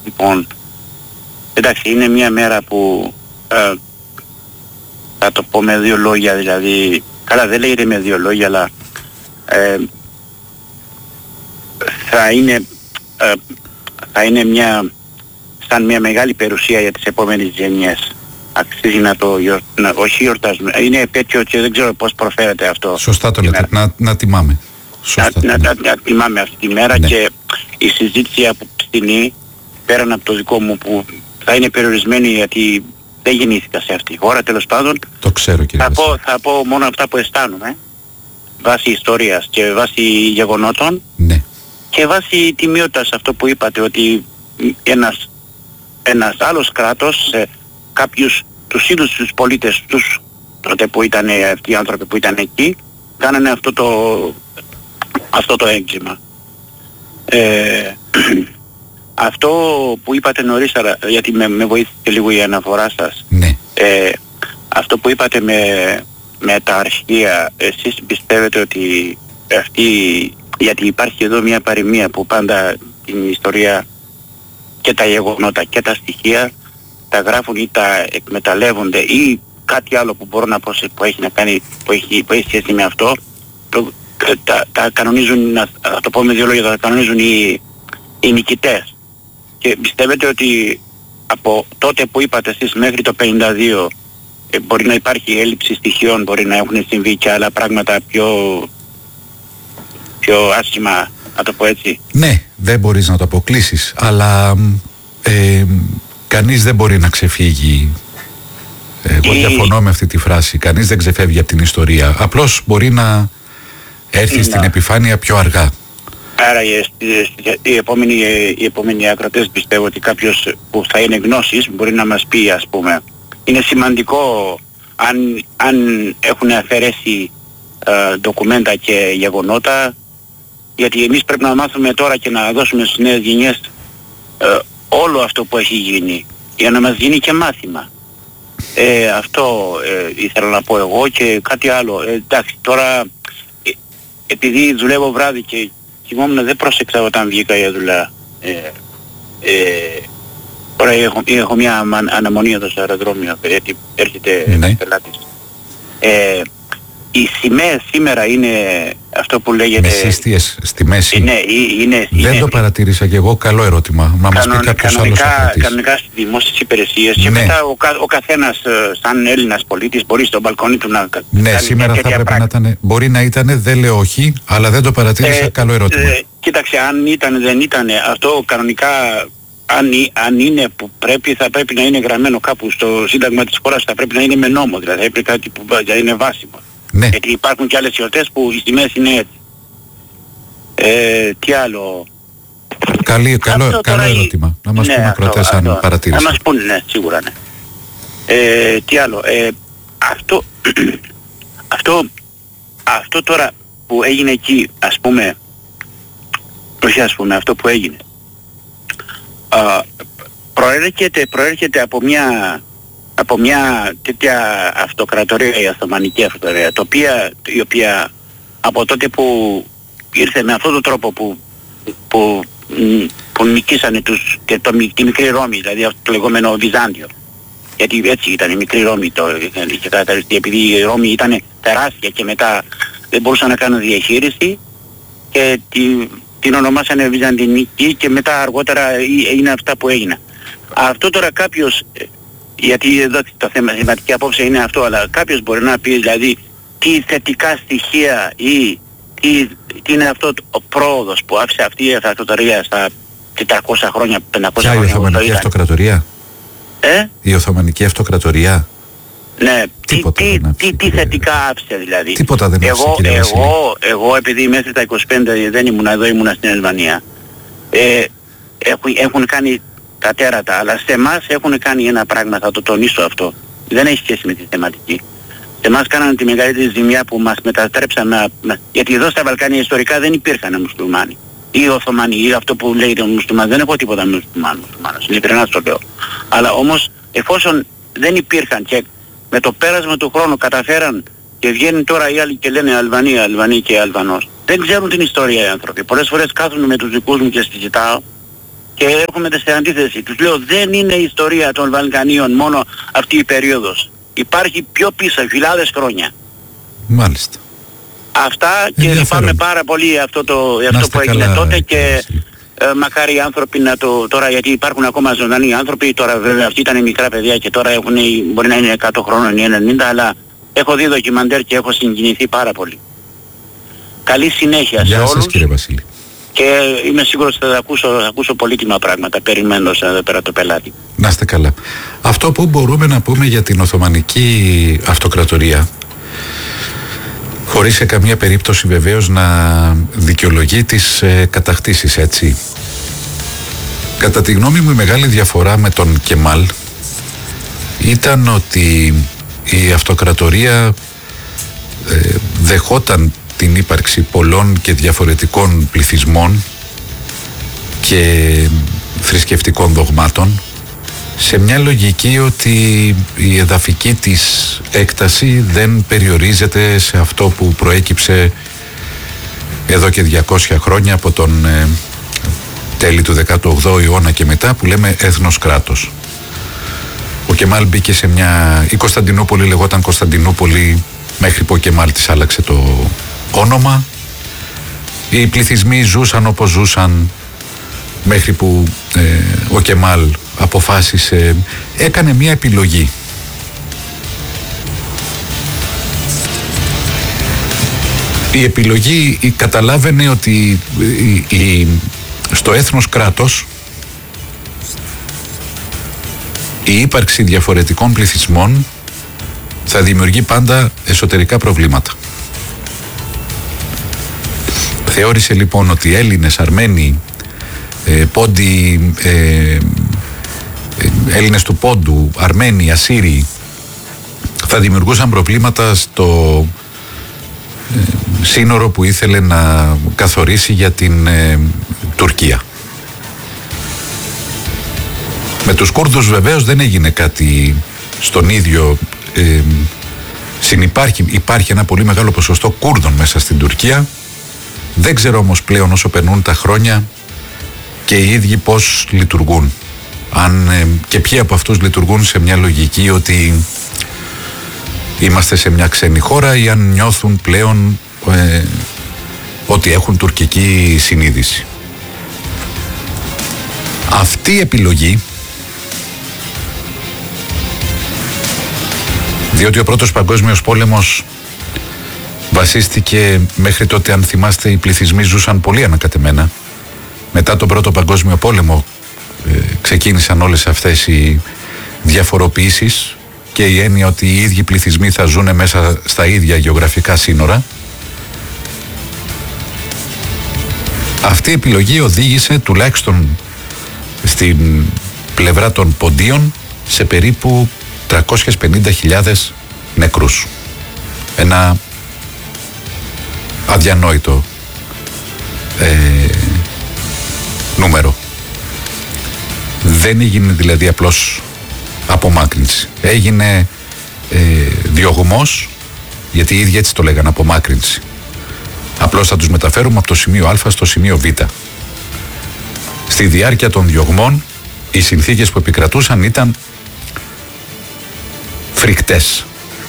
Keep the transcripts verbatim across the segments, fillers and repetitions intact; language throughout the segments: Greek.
Λοιπόν, εντάξει, είναι μια μέρα που ε, θα το πω με δύο λόγια, δηλαδή, καλά δεν λέγεται με δύο λόγια, αλλά ε, θα είναι ε, θα είναι μια σαν μια μεγάλη περιουσία για τις επόμενες γενιές. Αξίζει να το γιορ, να, όχι γιορτάζουμε, είναι επέτειο και δεν ξέρω πώς προφέρεται αυτό. Σωστά το λέτε, να, να τιμάμε. Σωστά να, να, να, να τιμάμε αυτή τη μέρα, ναι. Και η συζήτηση από τη στιγμή, πέραν από το δικό μου που θα είναι περιορισμένη γιατί δεν γεννήθηκα σε αυτή τη χώρα, τέλος πάντων. Το ξέρω, κύριε θα, πω, θα πω μόνο αυτά που αισθάνομαι, βάσει ιστορίας και βάσει γεγονότων, ναι. Και βάσει τιμιότητας αυτό που είπατε, ότι ένας, ένας άλλος κράτος, ε, κάποιους τους ίδιους τους πολίτες τους, τότε που ήταν αυτοί οι άνθρωποι που ήταν εκεί, κάνανε αυτό το, αυτό το έγκλημα. Ε, αυτό που είπατε νωρίτερα, γιατί με, με βοήθησε λίγο η αναφορά σας, ναι. ε, αυτό που είπατε με, με τα αρχεία, εσείς πιστεύετε ότι αυτή, γιατί υπάρχει εδώ μια παροιμία που πάντα την ιστορία και τα γεγονότα και τα στοιχεία τα γράφουν ή τα εκμεταλλεύονται ή κάτι άλλο που μπορώ να πω που έχει να κάνει, που έχει, που έχει σχέση με αυτό, το, τα, τα κανονίζουν, να το πω με δύο λόγια, τα κανονίζουν οι, οι νικητές. Και πιστεύετε ότι από τότε που είπατε εσείς μέχρι το πενήντα δύο ε, μπορεί να υπάρχει έλλειψη στοιχείων, μπορεί να έχουν συμβεί και άλλα πράγματα πιο, πιο άσχημα, να το πω έτσι? Ναι, δεν μπορείς να το αποκλείσεις, αλλά ε, κανείς δεν μπορεί να ξεφύγει. Εγώ η... διαφωνώ με αυτή τη φράση. Κανείς δεν ξεφεύγει από την ιστορία. Απλώς μπορεί να έρθει να. στην επιφάνεια πιο αργά. Άρα οι, οι, επόμενοι, οι επόμενοι ακροτές πιστεύω ότι κάποιος που θα είναι γνώσης μπορεί να μας πει, ας πούμε. Είναι σημαντικό αν, αν έχουν αφαιρέσει ε, ντοκουμέντα και γεγονότα, γιατί εμείς πρέπει να μάθουμε τώρα και να δώσουμε στις νέες γενιές ε, όλο αυτό που έχει γίνει, για να μας γίνει και μάθημα. Ε, αυτό ε, ήθελα να πω εγώ και κάτι άλλο. Ε, εντάξει, τώρα ε, επειδή δουλεύω βράδυ και θυμόμουν, δεν πρόσεξα όταν βγήκα για δουλειά. Ε, ε, τώρα έχω, έχω μια αναμονή εδώ στο αεροδρόμιο, γιατί έρχεται ναι. πελάτης. Ε, οι σημαίες σήμερα είναι αυτό που λέγεται... Μεσίστιες στη μέση. Είναι, είναι, δεν είναι, το παρατήρησα και εγώ, καλό ερώτημα. Μα μας πει κάποιος άλλος ακρατής. Κανονικά στις δημόσιες υπηρεσίες, ναι. Και μετά ο, ο καθένας σαν Έλληνας πολίτης μπορεί στο μπαλκόνι του να... Ναι, σήμερα θα πρέπει να ήταν, μπορεί να ήταν, δεν λέω όχι, αλλά δεν το παρατήρησα, ε, καλό ερώτημα. Ε, κοίταξε, αν ήταν δεν ήταν, αυτό κανονικά αν, αν είναι που πρέπει, θα πρέπει να είναι γραμμένο κάπου στο σύνταγμα της χώρας, θα πρέπει να είναι με νόμο, δηλαδή θα πρέπει κάτι που είναι βάσιμο. Ναι. Γιατί υπάρχουν και άλλες γιορτές που οι τιμές είναι έτσι. Ε, τι άλλο... Καλή, καλό καλό ερώτημα. Η... Να μας ναι, πούμε ακροατές αν παρατήρησαν. Να μας πούνε, ναι, σίγουρα ναι. Ε, τι άλλο... Ε, αυτό, αυτό, αυτό τώρα που έγινε εκεί, ας πούμε... Όχι ας πούμε, αυτό που έγινε... Α, προέρχεται, προέρχεται από μια... από μια τέτοια αυτοκρατορία, η Οθωμανική Αυτοκρατορία, το οποία, η οποία από τότε που ήρθε με αυτόν τον τρόπο που, που, που νικήσανε τους, και το, τη μικρή Ρώμη, δηλαδή αυτό το λεγόμενο Βυζάντιο. Γιατί έτσι ήταν η μικρή Ρώμη, το είχε καταρριστεί, επειδή η Ρώμη ήταν τεράστια και μετά δεν μπορούσαν να κάνουν διαχείριση και τη, την ονομάσανε Βυζαντινική και μετά αργότερα είναι αυτά που έγιναν. Αυτό τώρα κάποιος... Γιατί εδώ το θέμα, θεματική απόψε είναι αυτό, αλλά κάποιος μπορεί να πει δηλαδή τι θετικά στοιχεία ή τι, τι είναι αυτό ο πρόοδος που άφησε αυτή η αυτοκρατορία στα τετρακόσια χρόνια, πεντακόσια χρόνια. Ποια η Οθωμανική Αυτοκρατορία? Ε? Η Οθωμανική Αυτοκρατορία. Ναι, τίποτα τι, δεν άφησε, τι, τι θετικά άφησε δηλαδή. Τίποτα δεν άφησε, εγώ, κύριε Βασίλη. εγώ, εγώ επειδή μέχρι τα είκοσι πέντε δεν ήμουν εδώ, ήμουν στην Ελβανία, ε, έχουν, έχουν κάνει τα τέρατα, αλλά σε εμάς έχουν κάνει ένα πράγμα, θα το τονίσω αυτό. Δεν έχει σχέση με τη θεματική. Σε εμάς κάνανε τη μεγαλύτερη ζημιά που μας μετατρέψαν να... Γιατί εδώ στα Βαλκάνια ιστορικά δεν υπήρχαν μουσουλμάνοι. Ή Οθωμανοί, ή αυτό που λέγεται μουσουλμάνοι. Δεν έχω τίποτα με μουσουλμάνους, ειλικρινά το λέω. Αλλά όμως εφόσον δεν υπήρχαν και με το πέρασμα του χρόνου καταφέραν και βγαίνουν τώρα οι άλλοι και λένε Αλβανία, Αλβανοί και Αλβανός. Δεν ξέρουν την ιστορία οι άνθρωποι. Πολλές φορές κάθομαι με τους δικούς μου και συζητάω και έρχομαι σε αντίθεση. Τους λέω δεν είναι η ιστορία των Βαλκανίων μόνο αυτή η περίοδος. Υπάρχει πιο πίσω, χιλιάδες χρόνια. Μάλιστα. Αυτά και λυπάμαι πάρα πολύ αυτό, το, αυτό που έγινε τότε και ε, μακάρι οι άνθρωποι να το, τώρα γιατί υπάρχουν ακόμα ζωντανοί άνθρωποι, τώρα βέβαια αυτοί ήταν μικρά παιδιά και τώρα έχουν, μπορεί να είναι εκατό χρόνων ή ενενήντα, αλλά έχω δει ντοκιμαντέρ και έχω συγκινηθεί πάρα πολύ. Καλή συνέχεια Γεια σε σας, όλους. κύριε Βασίλη. Και είμαι σίγουρος ότι θα ακούσω, θα ακούσω πολύτιμα πράγματα περιμένοντας εδώ πέρα το πελάτη. Να είστε καλά. Αυτό που μπορούμε να πούμε για την Οθωμανική Αυτοκρατορία, χωρίς σε καμία περίπτωση βεβαίως να δικαιολογεί τις ε, κατακτήσεις, έτσι. Κατά τη γνώμη μου η μεγάλη διαφορά με τον Κεμάλ ήταν ότι η Αυτοκρατορία ε, δεχόταν την ύπαρξη πολλών και διαφορετικών πληθυσμών και θρησκευτικών δογμάτων σε μια λογική ότι η εδαφική της έκταση δεν περιορίζεται σε αυτό που προέκυψε εδώ και διακόσια χρόνια από τον ε, τέλη του δέκατου όγδοου αιώνα και μετά, που λέμε έθνος κράτος. Ο Κεμάλ μπήκε σε μια... Η Κωνσταντινούπολη λεγόταν Κωνσταντινούπολη μέχρι που ο Κεμάλ της άλλαξε το όνομα. Οι πληθυσμοί ζούσαν όπως ζούσαν μέχρι που ε, ο Κεμάλ αποφάσισε, έκανε μια επιλογή. Η επιλογή η, καταλάβαινε ότι η, η, στο έθνος κράτος η ύπαρξη διαφορετικών πληθυσμών θα δημιουργεί πάντα εσωτερικά προβλήματα. Θεώρησε λοιπόν ότι Έλληνες, Αρμένοι, ε, Πόντιοι, ε, ε, Έλληνες του Πόντου, Αρμένοι, Ασσύριοι θα δημιουργούσαν προβλήματα στο ε, σύνορο που ήθελε να καθορίσει για την ε, Τουρκία. Με τους Κούρδους βεβαίως δεν έγινε κάτι στον ίδιο. Ε, συνυπάρχει, υπάρχει ένα πολύ μεγάλο ποσοστό Κούρδων μέσα στην Τουρκία. Δεν ξέρω όμως πλέον όσο περνούν τα χρόνια και οι ίδιοι πώς λειτουργούν. Αν ε, και ποιοι από αυτούς λειτουργούν σε μια λογική ότι είμαστε σε μια ξένη χώρα ή αν νιώθουν πλέον ε, ότι έχουν τουρκική συνείδηση. Αυτή η επιλογή, διότι ο πρώτος παγκόσμιος πόλεμος βασίστηκε μέχρι τότε, αν θυμάστε, οι πληθυσμοί ζούσαν πολύ ανακατεμένα. Μετά τον πρώτο παγκόσμιο πόλεμο ε, ξεκίνησαν όλες αυτές οι διαφοροποιήσεις και η έννοια ότι οι ίδιοι πληθυσμοί θα ζουν μέσα στα ίδια γεωγραφικά σύνορα. Αυτή η επιλογή οδήγησε τουλάχιστον στην πλευρά των Ποντίων σε περίπου τριακόσιες πενήντα χιλιάδες νεκρούς. Ένα αδιανόητο ε, νούμερο. Δεν έγινε δηλαδή απλώς απομάκρυνση. Έγινε ε, διωγμός, γιατί οι ίδιοι έτσι το λέγανε, απομάκρυνση. Απλώς θα τους μεταφέρουμε από το σημείο Α στο σημείο Β. Στη διάρκεια των διωγμών οι συνθήκες που επικρατούσαν ήταν φρικτές.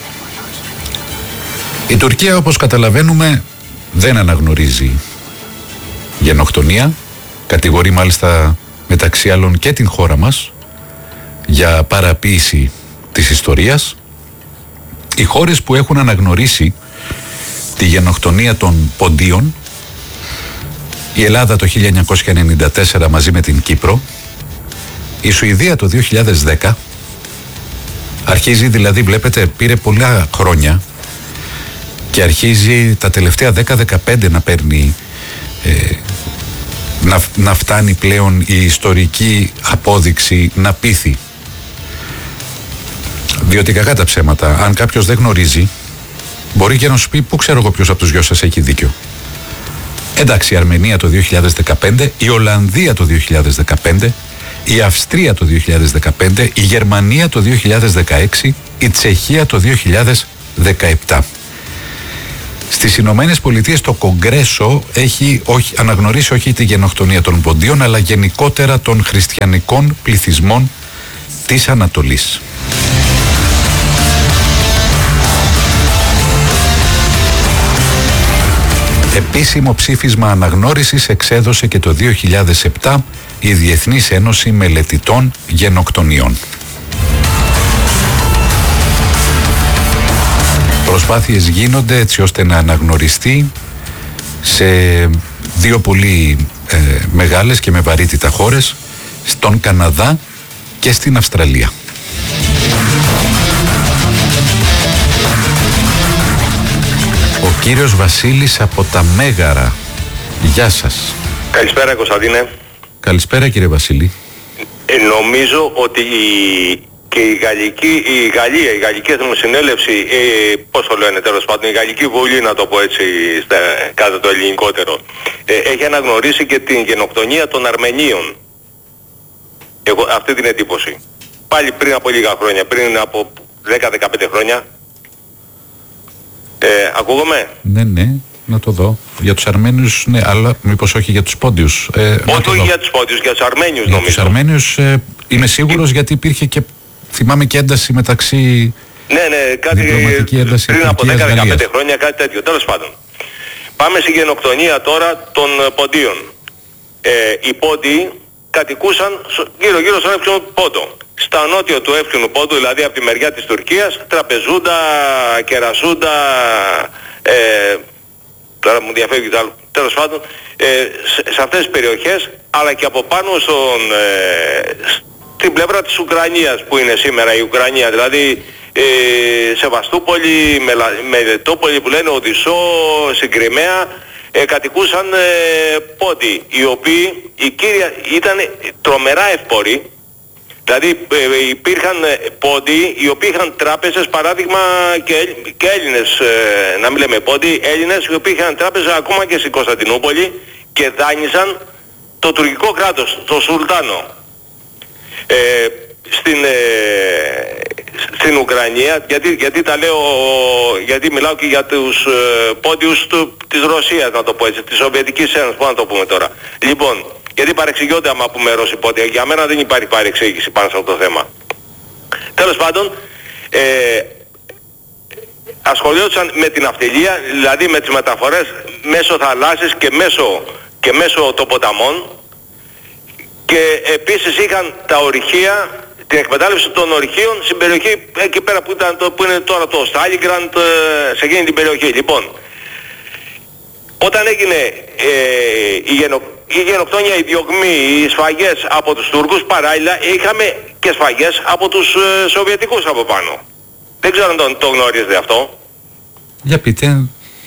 Η Τουρκία, όπως καταλαβαίνουμε, δεν αναγνωρίζει γενοκτονία. Κατηγορεί μάλιστα μεταξύ άλλων και την χώρα μας για παραποίηση της ιστορίας. Οι χώρες που έχουν αναγνωρίσει τη γενοκτονία των Ποντίων, η Ελλάδα το χίλια εννιακόσια ενενήντα τέσσερα μαζί με την Κύπρο, η Σουηδία το δύο χιλιάδες δέκα, αρχίζει δηλαδή, βλέπετε, πήρε πολλά χρόνια και αρχίζει τα τελευταία δέκα δεκαπέντε να παίρνει ε, να, να φτάνει πλέον η ιστορική απόδειξη να πείθει. Διότι κακά τα ψέματα, αν κάποιος δεν γνωρίζει, μπορεί και να σου πει, πού ξέρω εγώ ποιος από τους δυο σας έχει δίκιο. Εντάξει, η Αρμενία το δύο χιλιάδες δεκαπέντε, η Ολλανδία το δύο χιλιάδες δεκαπέντε, η Αυστρία το δύο χιλιάδες δεκαπέντε, η Γερμανία το δύο χιλιάδες δεκαέξι, η Τσεχία το δύο χιλιάδες δεκαεπτά. Στις Ηνωμένες Πολιτείες το Κογκρέσο έχει όχι, αναγνωρίσει όχι τη γενοκτονία των Ποντίων, αλλά γενικότερα των χριστιανικών πληθυσμών της Ανατολής. Επίσημο ψήφισμα αναγνώρισης εξέδωσε και το δύο χιλιάδες επτά η Διεθνής Ένωση Μελετητών Γενοκτονιών. Προσπάθειες γίνονται έτσι ώστε να αναγνωριστεί σε δύο πολύ ε, μεγάλες και με βαρύτητα χώρες, στον Καναδά και στην Αυστραλία. Ο κύριος Βασίλης από τα Μέγαρα. Γεια σας. Καλησπέρα Κωνσταντίνε. Καλησπέρα κύριε Βασίλη. Ε, νομίζω ότι η, και η, Γαλλική, η Γαλλία, η Γαλλική Εθνοσυνέλευση, ε, πώς το λένε τέλος πάντων, η Γαλλική Βουλή να το πω έτσι στα, κάτω το ελληνικότερο, ε, έχει αναγνωρίσει και την γενοκτονία των Αρμενίων. Εγώ αυτή την εντύπωση. Πάλι πριν από λίγα χρόνια, πριν από δέκα με δεκαπέντε χρόνια. Ε, ακούγομαι. Ναι, ναι, να το δω. Για τους Αρμένιους, ναι, αλλά μήπως όχι για τους Πόντιους. Ε, όχι όχι για τους Πόντιους, για τους Αρμένιους για νομίζω. Για τους Αρμένιους ε, είμαι σίγουρος, γιατί υπήρχε και, θυμάμαι, και ένταση μεταξύ... Ναι, ναι, κάτι πριν από δέκα με δεκαπέντε χρόνια, κάτι τέτοιο. Τέλος πάντων. Πάμε στη γενοκτονία τώρα των Ποντίων. Ε, οι Πόντιοι κατοικούσαν γύρω γύρω στον Εύξηνο Πόντο. Στα νότιο του Εύξηνου Πόντου, δηλαδή από τη μεριά της Τουρκίας, Τραπεζούντα, Κερασούντα, ε, τώρα μου διαφεύγει το άλλο, τέλος πάντων, ε, σε, σε αυτές τις περιοχές, αλλά και από πάνω στον, ε, στην πλευρά της Ουκρανίας που είναι σήμερα η Ουκρανία, δηλαδή ε, Σεβαστούπολη, Μελα, Μελετόπολη που λένε, Οδυσσό, στην Κριμαία, ε, κατοικούσαν ε, Πόντιοι, οι οποίοι οι κύρια ήταν τρομερά εύποροι. Δηλαδή ε, υπήρχαν Πόντιοι οι οποίοι είχαν τράπεζες, παράδειγμα, και, και Έλληνες, ε, να μην λέμε Πόντιοι, Έλληνες οι οποίοι είχαν τράπεζα ακόμα και στην Κωνσταντινούπολη και δάνειζαν το τουρκικό κράτος, το Σουλτάνο. Ε, στην, ε, στην Ουκρανία, γιατί, γιατί τα λέω, γιατί μιλάω και για τους ε, Πόντιους του, της Ρωσίας, να το πω έτσι, της Σοβιετικής Ένωσης, πώς να το πούμε τώρα. Λοιπόν, γιατί παρεξηγιόνται άμα πούμε Ρώσοι Πόντιοι. Για μένα δεν υπάρχει παρεξήγηση πάνω σε αυτό το θέμα. Τέλος πάντων, ε, ασχολιόντουσαν με την ναυτιλία, δηλαδή με τις μεταφορές μέσω θαλάσσης και μέσω, και μέσω των ποταμών, και επίσης είχαν τα ορυχεία, την εκμετάλλευση των ορυχείων στην περιοχή εκεί πέρα που, ήταν το, που είναι τώρα το Στάλιγκραντ, σε εκείνη την περιοχή. Λοιπόν, όταν έγινε ε, η, γενο, η γενοκτόνια, η διωγμή, οι σφαγές από τους Τούρκους, παράλληλα είχαμε και σφαγές από τους ε, Σοβιετικούς από πάνω. Δεν ξέρω αν το, το γνωρίζετε αυτό. Για πείτε.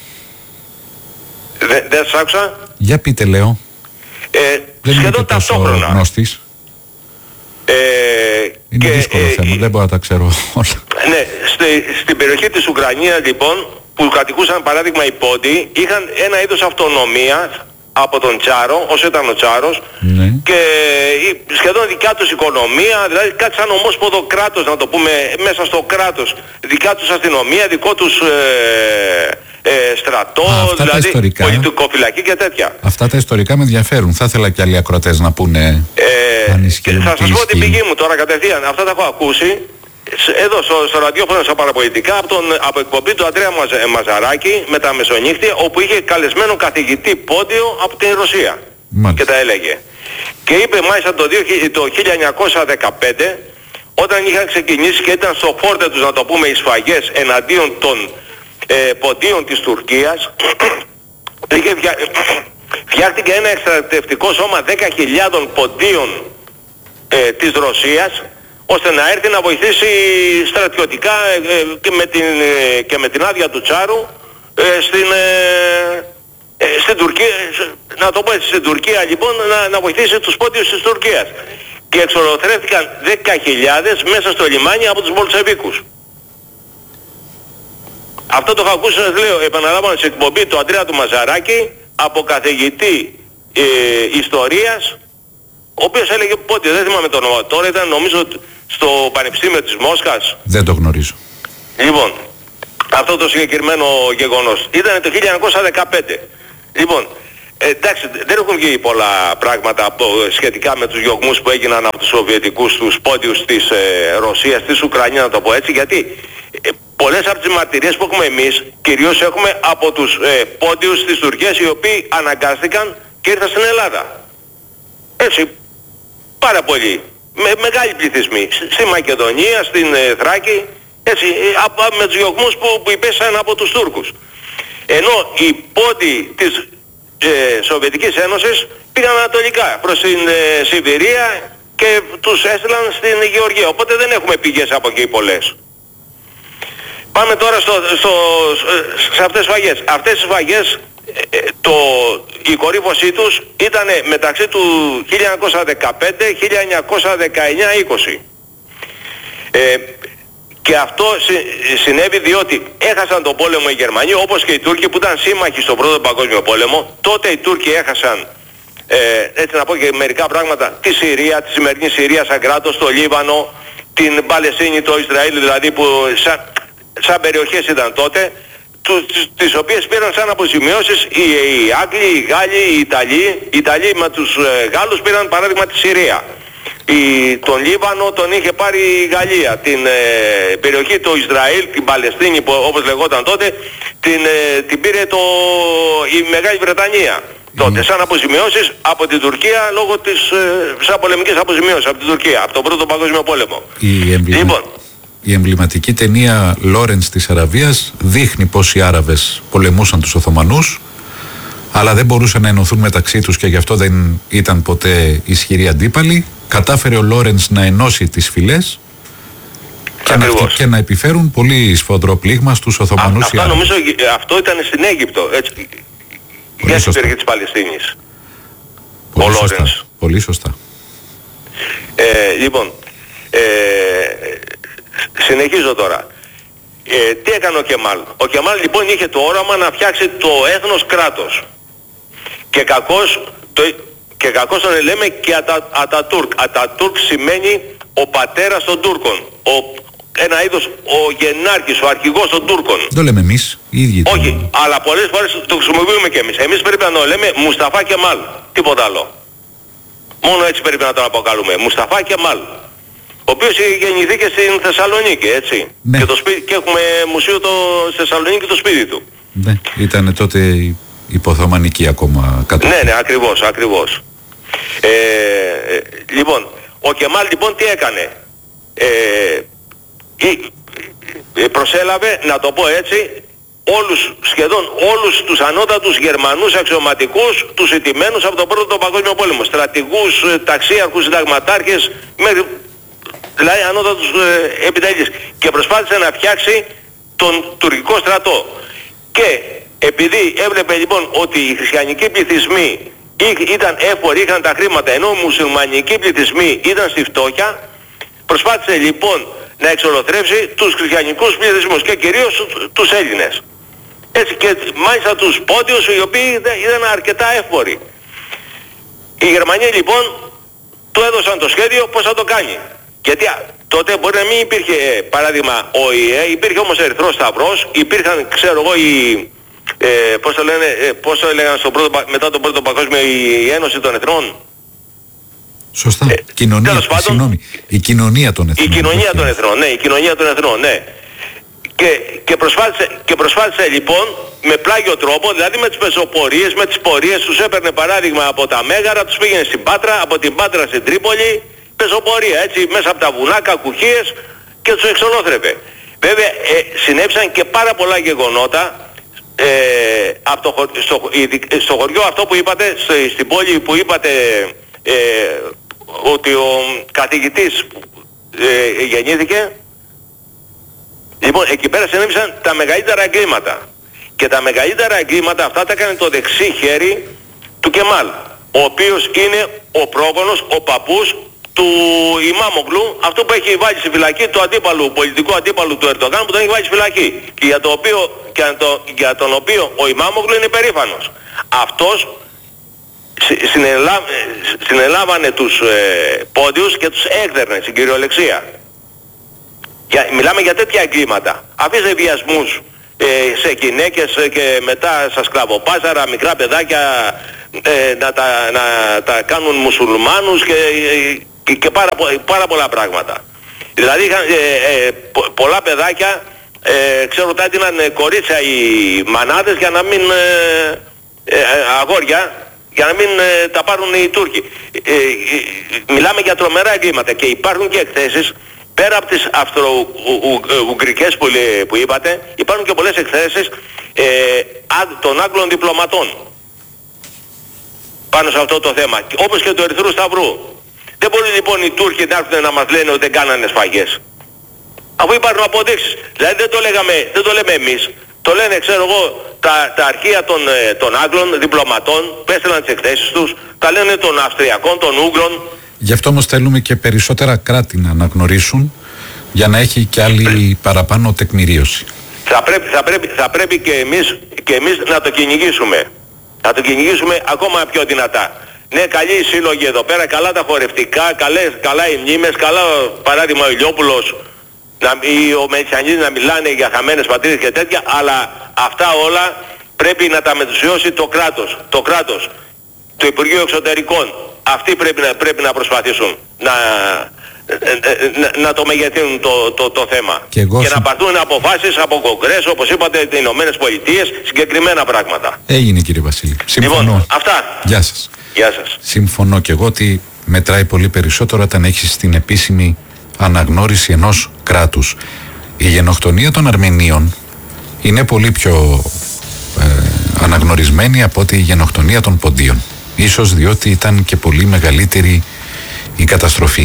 Δε, δεν σας άκουσα. Για πείτε, λέω. Ε, δεν σχεδόν ταυτόχρονα. Γνώστης. Ε, είναι και, δύσκολο ε, θέμα, ε, δεν μπορώ να τα ξέρω όλα. Ναι, στη, στην περιοχή της Ουκρανίας λοιπόν, που κατοικούσαν παράδειγμα οι Πόντιοι, είχαν ένα είδος αυτονομίας από τον Τσάρο, όσο ήταν ο Τσάρος, ναι. Και σχεδόν δικιά τους οικονομία, δηλαδή κάτι σαν ομόσποδο κράτος, να το πούμε, μέσα στο κράτος, δικιά τους αστυνομία, δικό τους ε, ε, στρατό, Α, δηλαδή πολιτικοφυλακή και τέτοια. Αυτά τα ιστορικά με ενδιαφέρουν. Θα ήθελα και άλλοι ακροατές να πούνε ε, αν ισχύουν. Θα σας πω την πηγή μου τώρα κατευθείαν. Αυτά τα έχω ακούσει εδώ στο, στο ραδιόφωνο στα παραπολιτικά από, τον, από εκπομπή του Αντρέα Μαζα, Μαζαράκη με τα Μεσονύχτια, όπου είχε καλεσμένο καθηγητή Πόντιο από την Ρωσία. Μάλιστα. Και τα έλεγε. Και είπε μάλιστα το, το χίλια εννιακόσια δεκαπέντε, όταν είχαν ξεκινήσει και ήταν στο φόρτε τους, να το πούμε, οι σφαγές εναντίον των ε, Ποντίων της Τουρκίας, είχε φτια... φτιάχτηκε ένα εκστρατευτικό σώμα δέκα χιλιάδων Ποντίων ε, της Ρωσίας, ώστε να έρθει να βοηθήσει στρατιωτικά ε, και, με την, ε, και με την άδεια του Τσάρου ε, στην, ε, ε, στην Τουρκία, να το πω έτσι, στην Τουρκία λοιπόν, να, να βοηθήσει τους Πόντιους της Τουρκίας. Και εξολοθρεύτηκαν δέκα χιλιάδες μέσα στο λιμάνι από τους Μπολσεβίκους. Αυτό το έχω ακούσει, σας λέω, επαναλάβω σε εκπομπή του Αντρέα του Μαζαράκη, από καθηγητή ε, ιστορίας, ο οποίος έλεγε πότε, δεν θυμάμαι το όνομα, τώρα ήταν νομίζω στο Πανεπιστήμιο της Μόσχας. Δεν το γνωρίζω. Λοιπόν, αυτό το συγκεκριμένο γεγονός. Ήταν το χίλια εννιακόσια δεκαπέντε. Λοιπόν, ε, εντάξει, δεν έχουν βγει πολλά πράγματα από, σχετικά με τους διωγμούς που έγιναν από τους Σοβιετικούς, τους πόντιους της ε, Ρωσίας, της Ουκρανίας, να το πω έτσι, γιατί ε, πολλές από τις μαρτυρίες που έχουμε εμείς, κυρίως έχουμε από τους ε, πόντιους της Τουρκίας, οι οποίοι αναγκάστηκαν και ήρθαν στην Ελλάδα. Έτσι, πάρα πολλοί, με μεγάλοι πληθυσμοί, στη Μακεδονία, στην ε, Θράκη, έτσι, ε, με τους διωγμούς που, που υπέσαν από τους Τούρκους. Ενώ οι πόντιοι της ε, Σοβιετικής Ένωσης πήγαν ανατολικά προς την ε, Σιβηρία και τους έστειλαν στην Γεωργία. Οπότε δεν έχουμε πηγές από εκεί πολλές. Πάμε τώρα στο, στο, σε αυτές τις σφαγές. Αυτές τις σφαγές, ε, το, η κορύφωσή τους ήταν μεταξύ του χίλια εννιακόσια δεκαπέντε και χίλια εννιακόσια δεκαεννιά είκοσι. Ε, και αυτό συ, συνέβη διότι έχασαν τον πόλεμο οι Γερμανοί, όπως και οι Τούρκοι που ήταν σύμμαχοι στον Πρώτο Παγκόσμιο Πόλεμο. Τότε οι Τούρκοι έχασαν, ε, έτσι να πω και μερικά πράγματα, τη Συρία, τη σημερινή Συρία σαν κράτος, το Λίβανο, την Παλαιστίνη, το Ισραήλ δηλαδή, που σαν, σαν περιοχές ήταν τότε, του, τις, τις οποίες πήραν σαν αποζημιώσεις οι, οι Άγγλοι, οι Γάλλοι, οι Ιταλοί. Οι Ιταλοί με τους ε, Γάλλους πήραν παράδειγμα τη Συρία. Η, τον Λίβανο τον είχε πάρει η Γαλλία, την ε, περιοχή του Ισραήλ, την Παλαιστίνη που, όπως λεγόταν τότε, την, ε, την πήρε το, η Μεγάλη Βρετανία τότε mm. σαν αποζημιώσεις από την Τουρκία λόγω της ε, σαν πολεμικής αποζημιώσεις από την Τουρκία, από τον Πρώτο Παγκόσμιο Πόλεμο. Η, εμβλημα... λοιπόν, η εμβληματική ταινία Λόρενς της Αραβίας δείχνει πως οι Άραβες πολεμούσαν τους Οθωμανούς, αλλά δεν μπορούσαν να ενωθούν μεταξύ τους και γι' αυτό δεν ήταν ποτέ ισχυροί αντίπαλοι. Κατάφερε ο Λόρενς να ενώσει τις φυλές και να, και να επιφέρουν πολύ σφοδρό πλήγμα στους Οθωμανούς. Αυτό νομίζω αυτό ήταν στην Αίγυπτο, έτσι, για την περιοχή της Παλαιστίνης. Πολύ ο σωστά. Λόρενς. Πολύ σωστά. Ε, λοιπόν, ε, συνεχίζω τώρα. Ε, τι έκανε ο Κεμάλ. Ο Κεμάλ λοιπόν είχε το όραμα να φτιάξει το έθνος κράτος. Και κακώς, το, και κακώς τον λέμε και ατα, Ατατούρκ. Ατατούρκ σημαίνει ο πατέρας των Τούρκων. Ο, ένα είδος, ο γενάρχης, ο αρχηγός των Τούρκων. Το λέμε εμείς, οι ίδιοι. Όχι, το... αλλά πολλές φορές το χρησιμοποιούμε και εμείς. Εμείς πρέπει να το λέμε Μουσταφά Κεμάλ. Τίποτα άλλο. Μόνο έτσι πρέπει να τον αποκαλούμε. Μουσταφά Κεμάλ. Ο οποίος γεννηθήκε στην Θεσσαλονίκη, έτσι. Ναι. Και, το σπίτι, και έχουμε μουσείο το, στη Θεσσαλονίκη το σπίτι του. Ναι, ήταν τότε υποθωμανική ακόμα κατοχή. Ναι, ναι, ακριβώς, ακριβώς. Ε, ε, λοιπόν, ο Κεμάλ λοιπόν τι έκανε. Ε, ε, προσέλαβε, να το πω έτσι, όλους, σχεδόν όλους τους ανώτατους Γερμανούς αξιωματικούς, τους ηττημένους από τον Πρώτο Παγκόσμιο Πόλεμο. Στρατηγούς, ταξίαρχους, συνταγματάρχες, μέχρι... δηλαδή ανώτατους ε, επιτελείς, και προσπάθησε να φτιάξει τον τουρκικό στρατό. Και επειδή έβλεπε λοιπόν ότι οι χριστιανικοί πληθυσμοί ήταν έφοροι, είχαν τα χρήματα, ενώ οι μουσουλμανικοί πληθυσμοί ήταν στη φτώχεια, προσπάθησε λοιπόν να εξολοθρεύσει τους χριστιανικούς πληθυσμούς και κυρίως τους Έλληνες. Έτσι, και μάλιστα τους πόντιους, οι οποίοι ήταν αρκετά έφοροι. Οι Γερμανοί λοιπόν του έδωσαν το σχέδιο πώς θα το κάνει. Γιατί τότε μπορεί να μην υπήρχε, παράδειγμα, ο ι ε, υπήρχε όμως Ερυθρός Σταυρός, υπήρχαν, ξέρω εγώ, οι, ε, πώς το λένε, ε, πώς το έλεγαν στο πρώτο, μετά τον Πρώτο Παγκόσμιο, η Ένωση των Εθνών. Σωστά. Ε, κοινωνία, πάντων, συγγνώμη, η κοινωνία των εθνών. Η κοινωνία των εθνών, ναι, η κοινωνία των εθνών, ναι. Και, και, προσπάθησε, και προσπάθησε λοιπόν με πλάγιο τρόπο, δηλαδή με τις πεζοπορίες, με τις πορείες, τους έπαιρνε παράδειγμα από τα Μέγαρα, τους πήγαινε στην Πάτρα, από την Πάτρα στην Τρίπολη, πεζοπορία, έτσι, μέσα από τα βουνά, κακουχίες, και τους εξολόθρευε. Βέβαια, ε, συνέβησαν και πάρα πολλά γεγονότα ε, από το, στο, στο χωριό αυτό που είπατε, στο, στην πόλη που είπατε, ε, ότι ο καθηγητής ε, γεννήθηκε. Λοιπόν, εκεί πέρα συνέβησαν τα μεγαλύτερα εγκλήματα. Και τα μεγαλύτερα εγκλήματα αυτά τα έκανε το δεξί χέρι του Κεμάλ, ο οποίος είναι ο πρόγονος, ο παππούς του Ιμάμογλου, αυτό που έχει βάλει στη φυλακή του αντίπαλου, πολιτικού αντίπαλου του Ερντογάν, που τον έχει βάλει στη φυλακή. Και για, το οποίο, και το, για τον οποίο ο Ιμάμογλου είναι περήφανος. Αυτός συνελά, συνελάβανε τους ε, πόντιους και τους έκδερνε στην κυριολεξία. Για, μιλάμε για τέτοια εγκλήματα. Αφήστε βιασμούς ε, σε γυναίκες και μετά στα σκλαβοπάζαρα, μικρά παιδάκια ε, να, τα, να τα κάνουν μουσουλμάνους και, και, και πάρα, πάρα πολλά πράγματα. Δηλαδή είχαν ε, ε, πο, πολλά παιδάκια, ε, ξέρω τα έτειναν κορίτσια οι μανάδες για να μην, ε, ε, αγόρια, για να μην ε, τα πάρουν οι Τούρκοι. Ε, ε, μιλάμε για τρομερά εγκλήματα και υπάρχουν και εκθέσεις, πέρα από τις αυστρο-ουγγρικές που, που είπατε, υπάρχουν και πολλές εκθέσεις ε, των Άγγλων διπλωματών πάνω σε αυτό το θέμα, όπως και του Ερυθρού Σταυρού. Δεν μπορεί λοιπόν οι Τούρκοι να έρθουν να μας λένε ότι δεν κάνανε σφαγές, αφού υπάρχουν αποδείξεις. Δηλαδή δεν το, λέγαμε, δεν το λέμε εμείς, το λένε, ξέρω εγώ, τα, τα αρχεία των, των Άγγλων διπλωματών που έστειλαν τις εκθέσεις τους, τα λένε των Αυστριακών, των Ούγγρων. Γι' αυτό όμως θέλουμε και περισσότερα κράτη να αναγνωρίσουν, για να έχει και άλλη παραπάνω τεκμηρίωση. Θα πρέπει, θα πρέπει, θα πρέπει και, εμείς, και εμείς να το κυνηγήσουμε. Να το κυνηγήσουμε ακόμα πιο δυνατά. Ναι, καλοί οι σύλλογοι εδώ πέρα, καλά τα χορευτικά, καλές, καλά οι μνήμες, καλά παράδειγμα ο Ηλιόπουλος να, ή ο Μελισσιανίδης να μιλάνε για χαμένες πατρίδες και τέτοια, αλλά αυτά όλα πρέπει να τα μετουσιώσει το κράτος, το κράτος, το Υπουργείο Εξωτερικών. Αυτοί πρέπει να, πρέπει να προσπαθήσουν να, να, να το μεγεθύνουν το, το, το θέμα. Και, και να πάρθουν αποφάσεις από Κογκρέσο, όπως είπατε, τις Ηνωμένες Πολιτείες, συγκεκριμένα πράγματα. Έγινε, κύριε Βασίλη. Συμφωνώ. Λοιπόν, αυτά. Γεια σας. Γεια σας. Συμφωνώ και εγώ ότι μετράει πολύ περισσότερο όταν έχεις την επίσημη αναγνώριση ενός κράτους. Η γενοκτονία των Αρμενίων είναι πολύ πιο ε, αναγνωρισμένη από ότι η γενοκτονία των Ποντίων. Ίσως διότι ήταν και πολύ μεγαλύτερη η καταστροφή.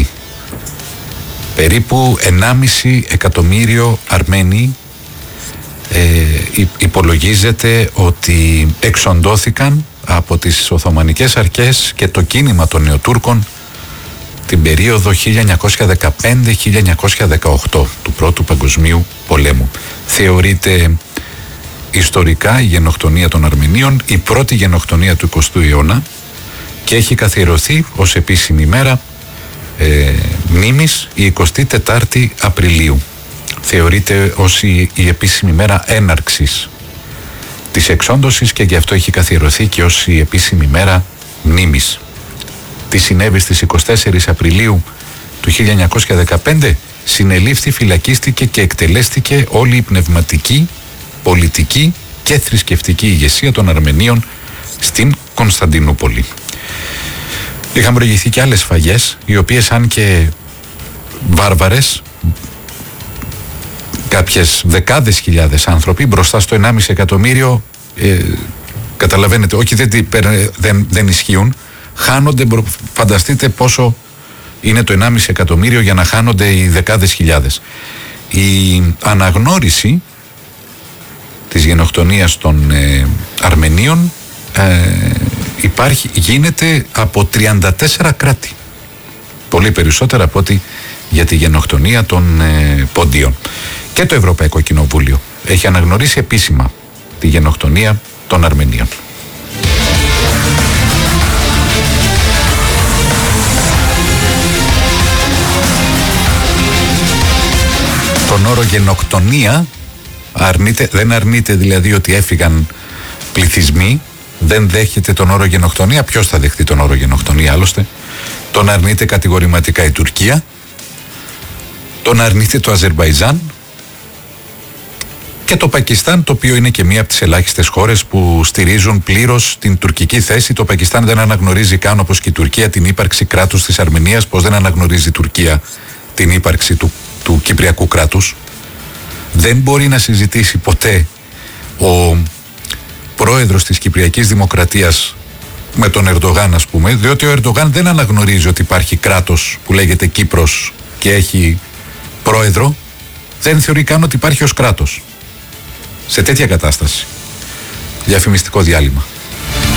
Περίπου ενάμιση εκατομμύριο Αρμένοι ε, υπολογίζεται ότι εξοντώθηκαν από τις Οθωμανικές αρχές και το κίνημα των Νεοτούρκων την περίοδο χίλια εννιακόσια δεκαπέντε με χίλια εννιακόσια δεκαοκτώ του Πρώτου Παγκοσμίου Πολέμου. Θεωρείται ιστορικά η γενοκτονία των Αρμενίων η πρώτη γενοκτονία του εικοστού αιώνα και έχει καθιερωθεί ως επίσημη μέρα ε, μνήμης η εικοστή τετάρτη Απριλίου. Θεωρείται ως η, η επίσημη μέρα έναρξης της εξόντωσης και γι' αυτό έχει καθιερωθεί και ως η επίσημη μέρα μνήμης. Τι συνέβη στις εικοστή τέταρτη Απριλίου του χίλια εννιακόσια δεκαπέντε? Συνελήφθη, φυλακίστηκε και εκτελέστηκε όλη η πνευματική, πολιτική και θρησκευτική ηγεσία των Αρμενίων στην Κωνσταντινούπολη. Είχαν προηγηθεί και άλλες σφαγές, οι οποίες αν και βάρβαρες, κάποιες δεκάδες χιλιάδες άνθρωποι μπροστά στο ενάμιση εκατομμύριο, ε, καταλαβαίνετε, όχι δεν, δεν, δεν ισχύουν, χάνονται, φανταστείτε πόσο είναι το ενάμιση εκατομμύριο για να χάνονται οι δεκάδες χιλιάδες. Η αναγνώριση της γενοκτονίας των ε, Αρμενίων ε, υπάρχει, γίνεται από τριάντα τέσσερα κράτη. Πολύ περισσότερα από ότι για τη γενοκτονία των ε, Ποντίων. Και το Ευρωπαϊκό Κοινοβούλιο έχει αναγνωρίσει επίσημα τη γενοκτονία των Αρμενίων. Τον όρο γενοκτονία αρνείται, δεν αρνείται δηλαδή ότι έφυγαν πληθυσμοί, δεν δέχεται τον όρο γενοκτονία. Ποιος θα δεχτεί τον όρο γενοκτονία άλλωστε? Τον αρνείται κατηγορηματικά η Τουρκία, τον αρνείται το Αζερμπαϊτζάν και το Πακιστάν, το οποίο είναι και μία από τις ελάχιστες χώρες που στηρίζουν πλήρως την τουρκική θέση. Το Πακιστάν δεν αναγνωρίζει καν, όπως και η Τουρκία, την ύπαρξη κράτους της Αρμενίας, πως δεν αναγνωρίζει η Τουρκία την ύπαρξη του, του Κυπριακού κράτους. Δεν μπορεί να συζητήσει ποτέ ο πρόεδρος της Κυπριακής Δημοκρατίας με τον Ερντογάν, ας πούμε, διότι ο Ερντογάν δεν αναγνωρίζει ότι υπάρχει κράτος που λέγεται Κύπρος και έχει πρόεδρο, δεν θεωρεί καν ότι υπάρχει ως κράτος. Σε τέτοια κατάσταση. Διαφημιστικό διάλειμμα.